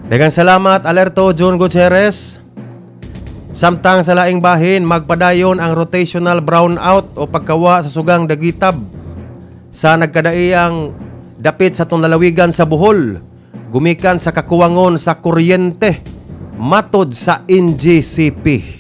Daghang salamat Alerto John Gutierrez. Samtang sa laing bahin, magpadayon ang rotational brownout o pagkawa sa sugang dagitab sa nagkadaiyang dapit sa tunalawigan sa Bohol, gumikan sa kakuwangon sa kuryente matod sa NGCP.